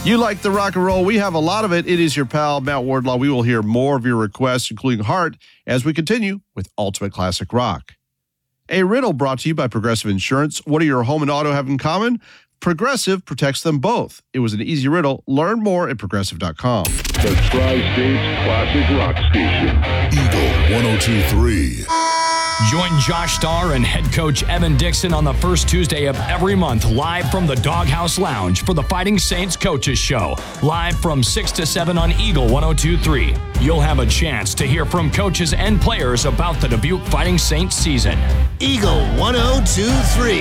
You like the rock and roll. We have a lot of it. It is your pal, Matt Wardlaw. We will hear more of your requests, including Heart, as we continue with Ultimate Classic Rock. A riddle brought to you by Progressive Insurance. What do your home and auto have in common? Progressive protects them both. It was an easy riddle. Learn more at Progressive.com. The Tri-States Classic Rock Station. Eagle 102.3. Join Josh Starr and head coach Evan Dixon on the first Tuesday of every month, live from the Doghouse Lounge for the Fighting Saints Coaches Show, live from 6 to 7 on Eagle 102.3. You'll have a chance to hear from coaches and players about the Dubuque Fighting Saints season. Eagle 102.3.